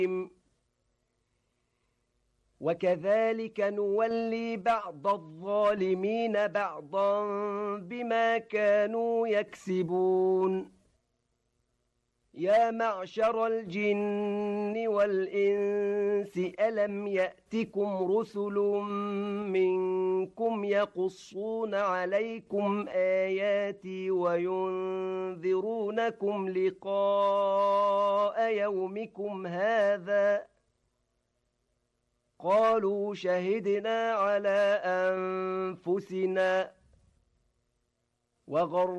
وكذلك نولي بعض الظالمين بعضا بما كانوا يكسبون يا معشر الجن والإنس ألم يأتكم رسل منكم يقصون عليكم آياتي وينذرونكم لقاء يومكم هذا قالوا شهدنا على أنفسنا